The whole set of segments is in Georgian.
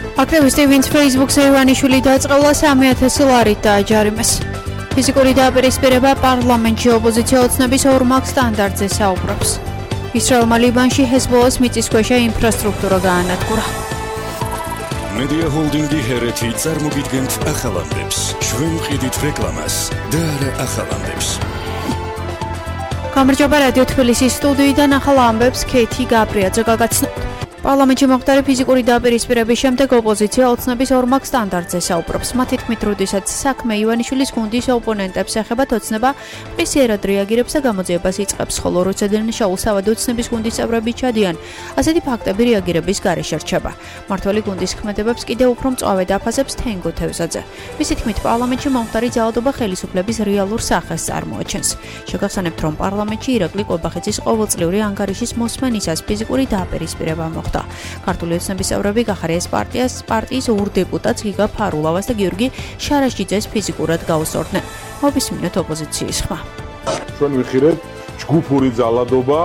აქტივისტი ვინც Facebook-ზე ივანიშვილი დაწყევლა 3,000 ლარით დააჯარიმეს. ფიზიკური დაპირისპირება პარლამენტში ოპოზიცია ოცნების ორმაგ სტანდარტზე საუბრობს. ისრაელმა ლიბანში ჰეზბოლას მიწისქვეშა ინფრასტრუქტურა გაანადგურა. მედია ჰოლდინგი ჰერეთი წარმოგიდგენთ ახალამდებს. ჩვენ ვყიდით რეკლამას და არა ახალამდებს. გამარჯობა რადიო თბილისის სტუდიიდან ახალ ამბებს ქეთი გაბრიაძე გაგაცნობთ. პარლამენტში მოხდარი ფიზიკური დაპირისპირების შემდეგ ოპოზიცია ოცნების ორმაგ სტანდარტზე საუბრობს. მათი თქმით, როდესაც საქმე ივანიშვილის გუნდის ოპონენტებს ეხება, ოცნება მყისიერად რეაგირებს და გამოძიებას იწყებს, ხოლო როცა დენშაულსავად ოცნების გუნდის წევრები ჩადიან, ასეთი ფაქტები რეაგირების გარეშე რჩება. მმართველი გუნდის ქმედებებს კიდევ უფრო მწვავე დაფასებს თენგო თევზაძე. მისი თქმით, პარლამენტში მომხდარი ძალადობა ხელისუფლების რეალურ სახეს წარმოაჩენს. შეგახსენებთ, რომ პარლამენტში ირაკლი ყობახიძის ყოველწლიური ანგარიშის მოსმენისას ფიზიკური დაპირისპირება მოხდა. ქართული ოცნების წევრები გახარიეს პარტიის ორ დეპუტატს გიგა ფარულავას და გიორგი შარაშიძეს ფიზიკურად გაუსწორდნენ. მოვისმინოთ ოპოზიციის ხმა. ჩვენ ვიხილეთ ჯგუფური ძალადობა,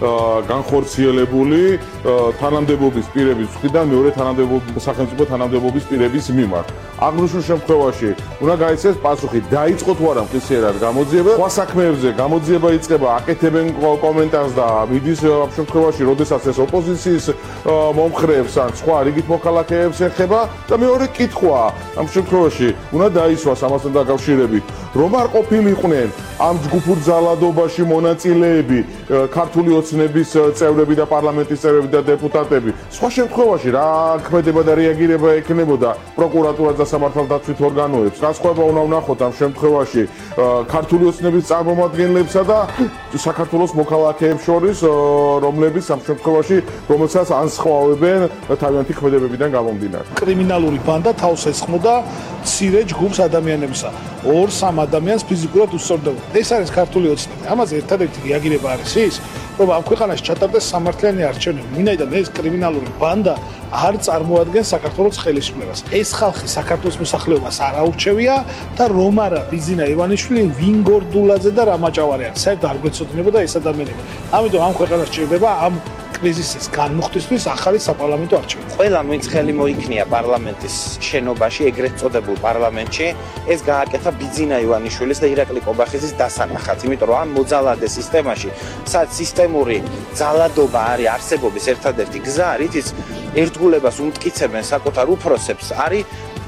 განხორციელებული თანამდებობის პირების მხრიდან მეორე სახელმწიფო თანამდებობის პირების მიმართ. აღნიშნულ შემთხვევაში უნდა გაიცეს პასუხი, დაიწყოთ თუ არა მყისიერად გამოძიება, სხვა საქმეებზე გამოძიება იწყება, აკეთებენ კომენტარს და მიდის ამ შემთხვევაში, როდესაც ეს ოპოზიციის მომხრეებს ან სხვა რიგით მოქალაქეებს ეხება და მეორე კითხვა, ამ შემთხვევაში უნდა დაისვას ამასთან დაკავშირებით, რომ არ ყოფილიყვნენ ამ ჯგუფურ ძალადობაში მონაწილეები, ქართული ოცნების წევრები და პარლამენტის წევრები და დეპუტატები. სხვა შემთხვევაში რა ქმედება და რეაგირება ექნებოდა პროკურატურას და სამართალდაცვით ორგანოებს. განსხვავება უნდა ვნახოთ ამ შემთხვევაში ქართული ოცნების წარმომადგენლებსა და საქართველოს მოქალაქეებს შორის, რომლებიც ამ შემთხვევაში რომელსაც ანსხვავებენ თავიანთი ქმედებებიდან გამომდინარე. კრიმინალური ბანდა თავს ესხმოდა მცირე ჯგუფს ადამიანებსა. 2-3 ადამიანს ფიზიკურად უსწორდებოდა. ეს არის ქართული ოცნები. ამაზე ერთადერთი რეაგირება არის ის, რომ ამ ქვეყანაში ჩატარდეს სამართლიანი არჩევნები. ვინაიდან ეს კრიმინალური ბანდა არ წარმოადგენს საქართველოს ხელისუფლებას. ეს ხალხი საქართველოს მოსახლეობას არ აურჩევია და რომ არა ბიზინა ივანიშვილი, ვინგორდულაძე და რამაჭავარიანი. საერთოდ არ გვეცოდინებოდა ეს ადამიანები. ამიტომ ამ ქვეყანას ჭირდება ამ კრიზისის განმუხტისთვის ახალი საპარლამენტო არჩევნები. ყველა ვინც ხელი მოიქნია პარლამენტის შენობაში, ეგრეთ წოდებულ პარლამენტში, ეს გააკეთა ბიძინა ივანიშვილის და ირაკლი ყობახიძის დასანახად, იმიტომ რომ ამ მოძალადე სისტემაში, სადაც სისტემური ძალადობა არის არსებობის ერთადერთი გზა, რითიც ერთგულებას უმტკიცებენ საკუთარ უფროსებს, არის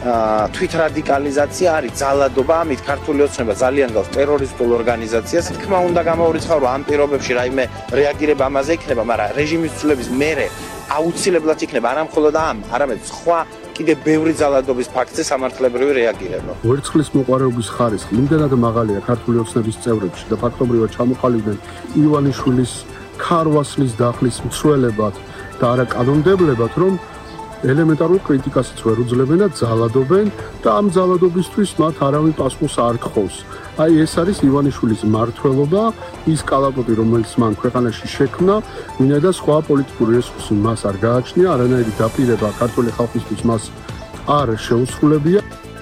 თვით რადიკალიზაცია, არის ძალადობა, ამით ქართული ოცნება ძალიან გავს ტერორისტულ ორგანიზაციას. თქმა უნდა გამოურიცხავ, რომ ამ პირობებში რაიმე რეაგირება ამაზე იქნება, მაგრამ რეჟიმის ცვლილების მერე აუცილებლად იქნება არა მხოლოდ ამ, არამედ სხვა კიდე ბევრი ძალადობის ფაქტზე სამართლებრივი რეაგირება. ვერცხლის მოყვარეობის ხარისხი იმდენად მაღალია ქართული ოცნების წევრებში და ფაქტობრივად ჩამოყალიბდნენ ივანიშვილის ქარვასლის დახლის მცველებად და არა კანონმდებლებად, რომ ელემენტარულ კრიტიკასაც ვერ უძლებენ და ძალადობენ და ამ ძალადობისთვის მათ არავინ პასუხს არ თხოვს. აი ეს არის ივანიშვილის მმართველობა, ის კალაპოტი, რომელიც მან ქვეყანაში შექმნა, ვინაიდან სხვა პოლიტიკური რესურსი მას არ გააჩნია, არანაირი დაპირება ქართული ხალხისთვის მას არ შეუსრულებია.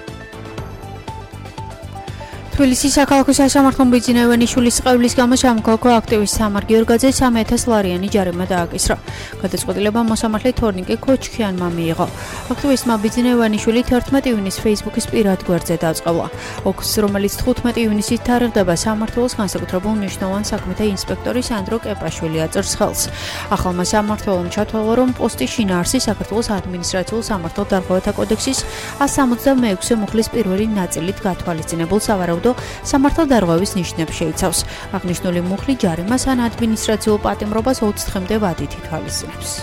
თბილისის საქალაქო სასამართლომ ბიძინა ივანიშვილის ყევლის გამო სამოქალაქო აქტივისტ სამარ გიორგაძე 3,000 ლარიანი ჯარიმა დააკისრა. გადაწყვეტილება მოსამართლე თორნიკე ქოჩქიანმა მიიღო. აქტივისტმა ბიძინა ივანიშვილი 11 ივნისს Facebook-ის პირად გვერდზე დაწყევლა. ოქს, რომელიც 15 ივნისით თარიღდება, სამმართველოს განსაკუთრებულ მნიშვნელოვან საქმეთა ინსპექტორი სანდრო კეპაშვილი აწერს ხელს. ახალმა სამმართველომ ჩათვალა, რომ პოსტი შინაარსი საქართველოს ადმინისტრაციულ სამართალდარღვევათა კოდექსის 166 მუხლის პირველი ნაწილით გათვალისწინებულ სავარაუდო სამართალდარღვევის ნიშნებს შეიცავს. აღნიშნული მუხლი ჯარიმას ან ადმინისტრაციულ პატიმრობას 20 დღემდე ვადით ითვალისწინებს.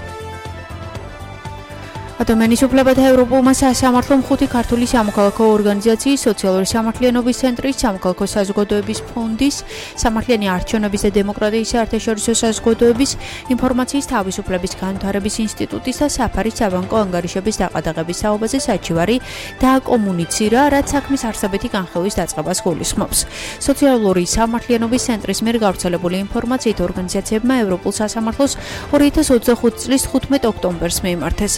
ადამიანის უფლებათა ევროპულმა სასამართლომ 5 ქართული სამოქალაქო ორგანიზაციის, სოციალური სამართლიანობის ცენტრის, სამოქალაქო საზოგადოების ფონდის, სამართლიანი არჩევნების და დემოკრატიის საერთაშორისო საზოგადოების, ინფორმაციის თავისუფლების განვითარების ინსტიტუტის და საფარის საბანკო ანგარიშების დაყადაღების საუბაზე საჩივარი დააკომუნიცირა, რაც საქმის არსებითი განხილვის დაწყებას გულისხმობს. სოციალური სამართლიანობის ცენტრის მიერ გავრცელებული ინფორმაციით ორგანიზაციებმა ევროპულ სასამართლოს 2025 წლის 15 ოქტომბერს მიიმართეს.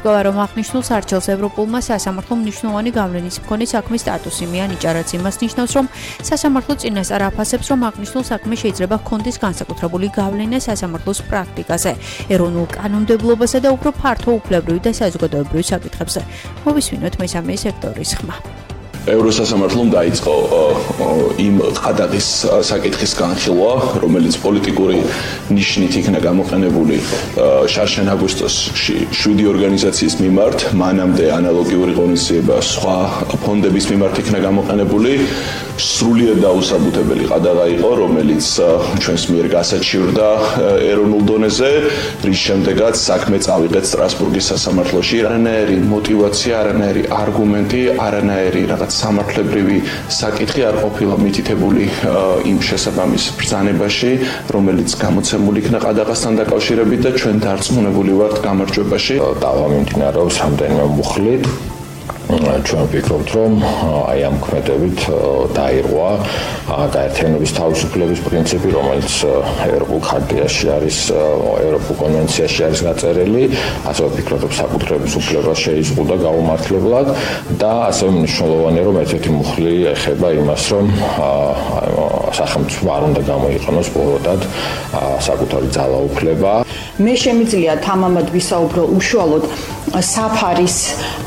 ირკვევა, რომ აღნიშნულს არჩევს ევროპულმა სასამართლომ მნიშვნელოვანი გავლენის მქონე საქმის სტატუსი მიანიჭა, რაც იმას ნიშნავს, რომ სასამართლო წინასწარ აფასებს, რომ აღნიშნულ საქმე შეიძლება ჰქონდეს განსაკუთრებული გავლენა სასამართლოს პრაქტიკაზე, ეროვნულ კანონმდებლობასა და უფრო ფართო უფლებრივ და საზოგადოებრივ საკითხებზე. მოვისმინოთ მესამე სექტორის ხმა. ევროსასამართლომ დაიწყო იმ ყადაღის საკითხის განხილვა, რომელიც პოლიტიკური ნიშნით იქნა გამოყენებული შარშან აგვისტოსში 7 ორგანიზაციის მიმართ, მანამდე ანალოგიური ღონისძიება სხვა ფონდების მიმართ იქნა გამოყენებული. სრულიად დაუსაბუთებელი ყადაღა იყო, რომელიც ჩვენს მიერ გასაჩივრდა ეროვნულ დონეზე, რის შემდეგაც საქმე წავიღეთ სტრასბურგის სასამართლოში. არანაირი მოტივაცია, არანაირი არგუმენტი, არანაირი რაღაც სამართლებრივი საკითხი არ ყოფილა მითითებული იმ შესაბამის ბრძანებაში, რომელიც გამოცემული იქნა ყადაღასთან დაკავშირებით და ჩვენ დარწმუნებული ვართ გამარჯვებაში. დავა მიმდინარეობს რამდენიმე მუხლით. ჩვენ ვფიქრობთ, რომ აი ამ ქმედებით დაირღვა გაერთიანების თავისუფლების პრინციპი, რომელიც ევროპულ ხარტიაში არის, ევროპულ კონვენციაში არის გაწერილი, ასევე ვფიქრობ, რომ საკუთრების უფლება შეიზღუდა გაუმართლებლად და ასევე მნიშვნელოვანია, რომ ერთ-ერთი მუხლი ეხება იმას, რომ სახელმწიფო არ უნდა გამოიყენოს ბოლოდად საკუთარი ძალაუფლება. მე შემიძლია თამამად ვისაუბრო უშუალოდ საფარის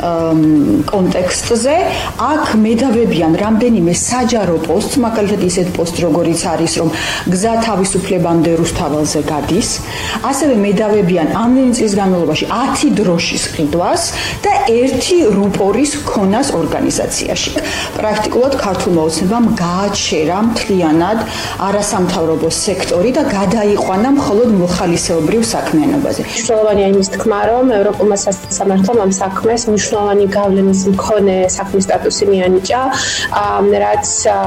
კონტექსტზე. აქ მედავებიან რამდენიმე საჯარო პოსტს, მაგალითად ისეთ პოსტს, როგორიც არის, რომ გზა თავისუფლებამდე რუსთაველზე გადის. ასევე მედავებიან ამდენი წლის განმავლობაში 10 დროშის ყიდვას და 1 რუპორის ქონას ორგანიზაციაში. პრაქტიკულად ქართულმა ოცნებამ გააჩერა მთლიანად არასამთავრობო სექტორი და გადაიყვანა მხოლოდ მოხალისეობრივ საქმიანობაზე. მნიშვნელოვანია იმის თქმა, რომ ევროპულმა სასამართლომ ამ საქმეს მნიშვნელოვანი გავლენის მქონე საქმის სტატუსი მიანიჭა, რაც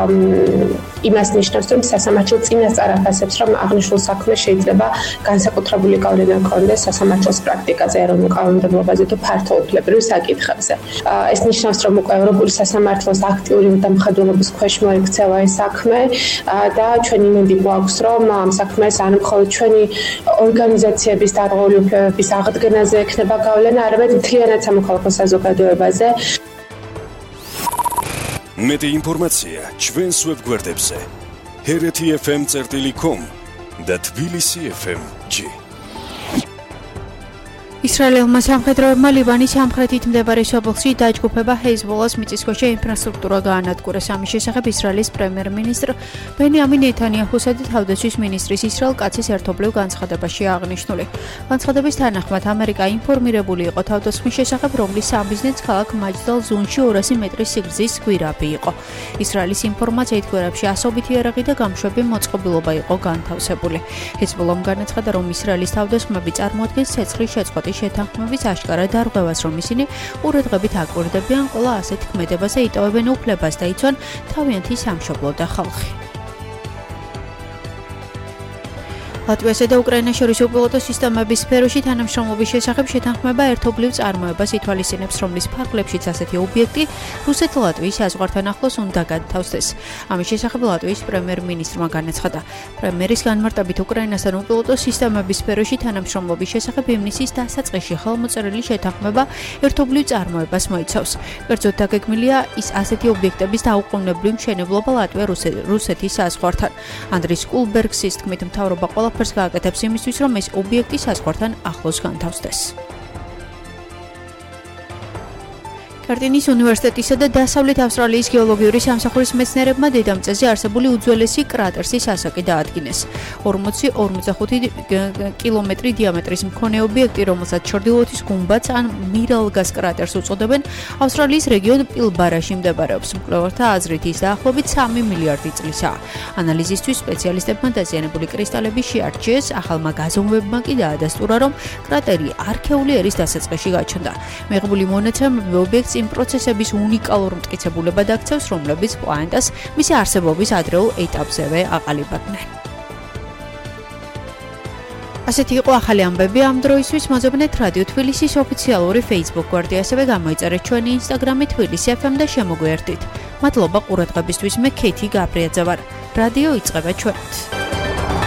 იმას ნიშნავს, რომ სასამართლო წინასწარ აფასებს, რომ აღნიშნულ საქმეს შეიძლება განსაკუთრებული გავლენა ჰქონდეს სასამართლოს პრაქტიკაზე, ეროვნულ კანონმდებლობაზე თუ ფართო უფლებრივ საკითხებზე. ეს ნიშნავს, რომ უკვე ევროპული სასამართლოს აქტიური დამხმარებლობის ქვეშ მოექცევა ეს საქმე და ჩვენი იმედი გვაქვს, რომ ამ საქმეს არ მხოლოდ ჩვენი ორგანიზაციების დარღვეული უფლებების აღდგენაზე ექნება გავლენა, არამედ მთლიანად სამოქალაქო საზოგადოებაზე. მეტი ინფორმაცია ჩვენს ვებგვერდებზე hereti.fm.com და tbilisi.fm.g. ისრაელელმა სამხედროებმა ლიბანის სამხრეთით მდებარე სოფელში დაჯგუფება ჰეზბოლას მიწისქვეშა ინფრასტრუქტურა გაანადგურეს. ამის შესახებ ისრაელის პრემიერ-მინისტრ ბენიამინ ნეთანიაჰუსა და თავდაცვის მინისტრის ისრაელ კაცის ერთობლივ განცხადებაში აღნიშნული. განცხადების თანახმად ამერიკა ინფორმირებული იყო თავდაცვის შესახებ, რომლის საბიზნეს ქალაქ მაჯდალ ზუნში 200 მეტრის სიგრძის გვირაბი იყო. ისრაელის ინფორმაციით გვირაბში ასობით იარაღი და გამშვები მოწყობილობა იყო განთავსებული. ჰეზბოლამ განაცხადა, რომ ისრაელის თავდაცვები წარმოადგენს ცეცხლის შეწყვეტის შეთანხმების აშკარა დარღვევას, რომ ისინი ყურადღებით აკვირდებიან ყველა ასეთ ქმედებაზე, იტოვებენ უფლებას და იცვან თავიანთი სამშობლო და ხალხი. ლატვიასა და უკრაინას შორის უპილოტო სისტემების სფეროში თანამშრომლობის შესახებ შეთანხმება ერთობლივ წარმოებას ითვალისწინებს, რომლის ფარგლებშიც ასეთი ობიექტი რუსეთ-ლატვიის საზღვართან ახლოს უნდა განთავსდეს. ამის შესახებ ლატვიის პრემიერ-მინისტრმა განაცხადა. პრემიერის განმარტებით უკრაინასთან უპილოტო სისტემების სფეროში თანამშრომლობის შესახებ ივნისის დასაწყისში ხელმოწერილი შეთანხმება ერთობლივ წარმოებას მოიცავს. კერძოდ დაგეგმილია ის ასეთი ობიექტების დაუყოვნებლივ მშენებლობა ლატვია-რუსეთის საზღვართან. ანდრის კულბერგსის თქმით, მთავრობა ყველაფერს გააკეთებს იმისთვის, რომ ეს ობიექტი საზღვართან ახლოს განთავსდეს. კარტინის უნივერსიტეტისა და დასავლეთ ავსტრალიის გეოლოგიური სამსახურის მეცნიერებმა დედამიწაზე არსებული უძველესი კრატერსის ასაკი დაადგინეს. 40-45 კილომეტრი დიამეტრის მქონე ობიექტი, რომელსაც ჩრდილოეთის გუმბათს ან მირალგას კრატერს უწოდებენ, ავსტრალიის რეგიონ პილბარაში მდებარეობს. მკვლევართა აზრით ის დაახლოებით 3 მილიარდი წლისაა. ანალიზისთვის სპეციალისტებმა დაზიანებული კრისტალები შეარჩიეს, ახალმა გაზომვებმა კი დაადასტურა, რომ კრატერი არქეული ერის დასაწყისში გაჩნდა. მიღებული მონაცემები ობიექტს იმ პროცესების უნიკალურ მტკიცებულებად აქცევს, რომლებიც პლანეტას მისი არსებობის ადრეულ ეტაპზევე აყალიბებდნენ. ასეთი იყო ახალი ამბები ამ დროისთვის. მოძებნეთ რადიო თბილისის ოფიციალური Facebook გვერდი, ასევე გამოიწერეთ ჩვენი Instagram-ი tbilisi.fm და შემოგვიერთდით. მადლობა ყურადღებისთვის. მე ქეითი გაბრიაძე ვარ. რადიო იწყება ჩვენით.